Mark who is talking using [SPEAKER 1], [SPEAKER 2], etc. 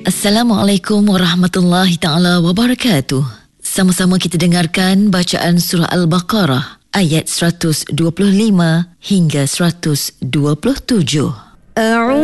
[SPEAKER 1] Assalamualaikum warahmatullahi taala wabarakatuh. Sama-sama kita dengarkan bacaan surah Al-Baqarah ayat 125 hingga 127.